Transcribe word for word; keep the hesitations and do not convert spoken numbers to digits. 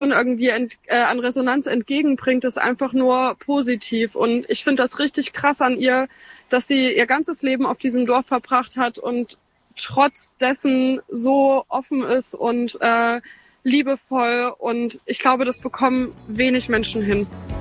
irgendwie ent, äh, an Resonanz entgegenbringt, ist einfach nur positiv. Und ich finde das richtig krass an ihr, dass sie ihr ganzes Leben auf diesem Dorf verbracht hat und trotz dessen so offen ist und äh, liebevoll. Und ich glaube, das bekommen wenig Menschen hin.